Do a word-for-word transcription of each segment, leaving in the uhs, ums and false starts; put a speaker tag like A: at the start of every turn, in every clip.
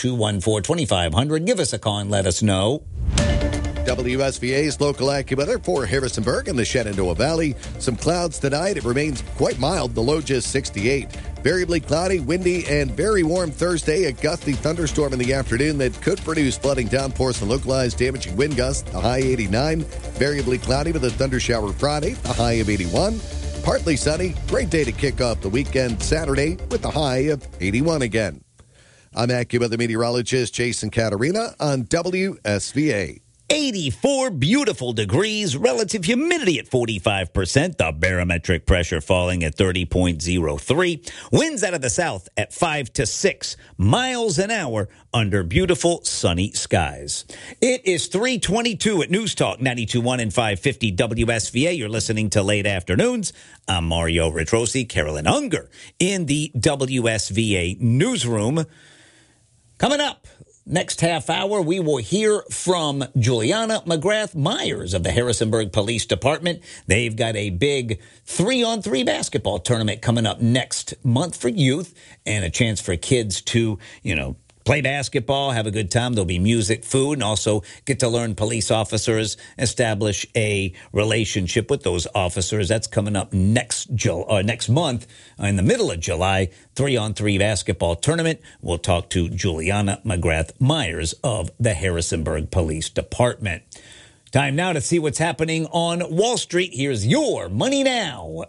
A: two one four, two five zero zero. Give us a call and let us know.
B: W S V A's local AccuWeather for Harrisonburg and the Shenandoah Valley. Some clouds tonight. It remains quite mild. The low just sixty-eight. Variably cloudy, windy, and very warm Thursday. A gusty thunderstorm in the afternoon that could produce flooding downpours and localized damaging wind gusts. The high eighty-nine. Variably cloudy with a thunder shower Friday. The high of eighty-one. Partly sunny. Great day to kick off the weekend Saturday with the high of eighty-one again. I'm AccuWeather meteorologist Jason Caterina on W S V A.
A: eighty-four beautiful degrees, relative humidity at forty-five percent, the barometric pressure falling at thirty point oh three, winds out of the south at five to six miles an hour under beautiful sunny skies. It is three twenty-two at News Talk ninety-two point one and five fifty W S V A. You're listening to Late Afternoons. I'm Mario Ritrosi, Carolyn Unger in the W S V A newsroom. Coming up, next half hour, we will hear from Juliana McGrath Myers of the Harrisonburg Police Department. They've got a big three-on-three basketball tournament coming up next month for youth and a chance for kids to, you know, play basketball, have a good time. There'll be music, food, and also get to learn police officers, establish a relationship with those officers. That's coming up next Ju- uh, next month in the middle of July, three-on-three basketball tournament. We'll talk to Juliana McGrath Myers of the Harrisonburg Police Department. Time now to see what's happening on Wall Street. Here's Your Money Now.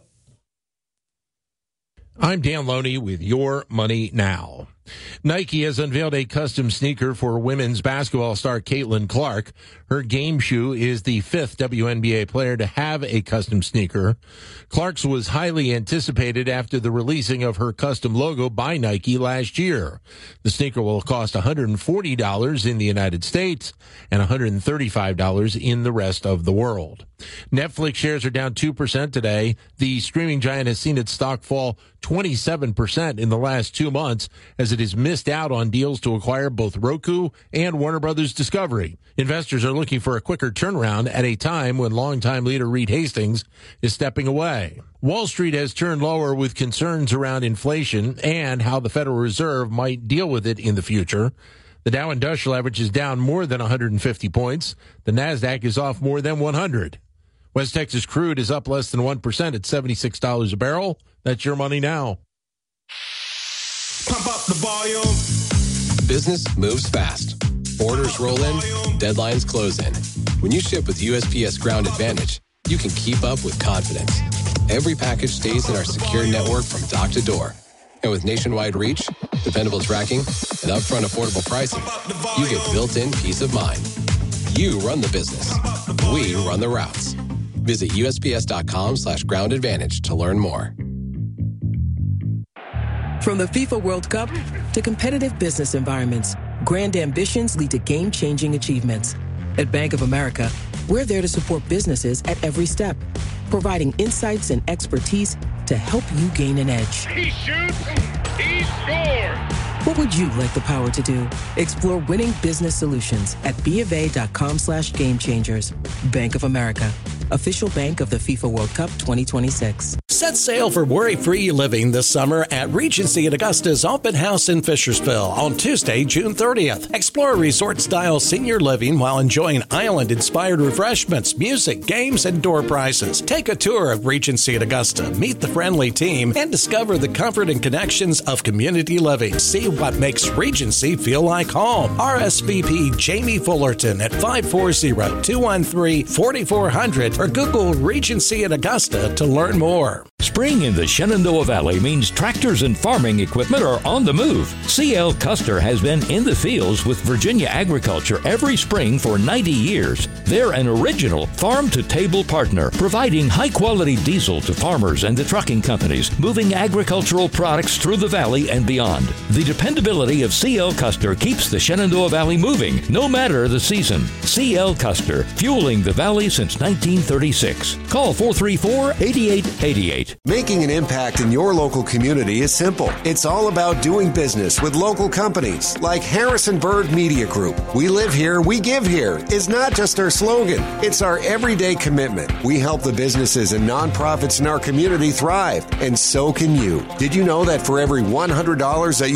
C: I'm Dan Loney with Your Money Now. Nike has unveiled a custom sneaker for women's basketball star Caitlin Clark. Her game shoe is the fifth W N B A player to have a custom sneaker. Clark's was highly anticipated after the releasing of her custom logo by Nike last year. The sneaker will cost one hundred forty dollars in the United States and one hundred thirty-five dollars in the rest of the world. Netflix shares are down two percent today. The streaming giant has seen its stock fall twenty-seven percent in the last two months as it has missed out on deals to acquire both Roku and Warner Brothers Discovery. Investors are looking for a quicker turnaround at a time when longtime leader Reed Hastings is stepping away. Wall Street has turned lower with concerns around inflation and how the Federal Reserve might deal with it in the future. The Dow Industrial Average is down more than one hundred fifty points. The NASDAQ is off more than one hundred. West Texas crude is up less than one percent at seventy-six dollars a barrel. That's Your Money Now.
D: Pump up the volume. Business moves fast. Orders roll in, deadlines close in. When you ship with U S P S Ground Advantage, you can keep up with confidence. Every package stays in our secure network from dock to door. And with nationwide reach, dependable tracking, and upfront affordable pricing, you get built-in peace of mind. You run the business. We run the routes. Visit USPS.com slash ground advantage to learn more.
E: From the FIFA World Cup to competitive business environments, grand ambitions lead to game-changing achievements. At Bank of America, we're there to support businesses at every step, providing insights and expertise to help you gain an edge.
F: He shoots, he scores!
E: What would you like the power to do? Explore winning business solutions at BofA.com slash game changers. Bank of America, official bank of the FIFA World Cup twenty twenty-six.
G: Set sail for worry-free living this summer at Regency at Augusta's Open House in Fishersville on Tuesday, June thirtieth. Explore resort-style senior living while enjoying island-inspired refreshments, music, games, and door prizes. Take a tour of Regency at Augusta, meet the friendly team, and discover the comfort and connections of community living. See what makes Regency feel like home. R S V P Jamie Fullerton at five four zero, two one three, four four zero zero or Google Regency at Augusta to learn more.
H: Spring in the Shenandoah Valley means tractors and farming equipment are on the move. C L Custer has been in the fields with Virginia Agriculture every spring for ninety years. They're an original farm-to-table partner, providing high-quality diesel to farmers and the trucking companies, moving agricultural products through the valley and beyond. The dependability of C L Custer keeps the Shenandoah Valley moving, no matter the season. C L Custer, fueling the valley since nineteen thirty-six. Call four three four, eight eight eight eight.
I: Making an impact in your local community is simple. It's all about doing business with local companies like Harrisonburg Media Group. We live here, we give here is not just our slogan. It's our everyday commitment. We help the businesses and nonprofits in our community thrive, and so can you. Did you know that for every one hundred dollars that